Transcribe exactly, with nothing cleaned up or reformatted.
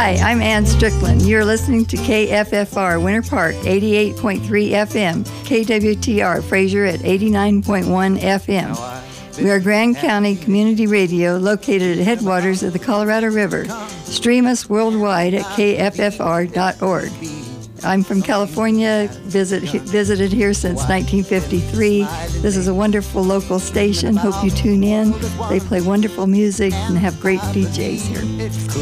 Hi, I'm Ann Strickland. You're listening to K F F R Winter Park, eighty-eight point three F M, K W T R Fraser at eighty-nine point one F M. We are Grand County Community Radio located at headwaters of the Colorado River. Stream us worldwide at K F F R dot org. I'm from California, visit, visited here since nineteen fifty-three. This is a wonderful local station. Hope you tune in. They play wonderful music and have great D Js here.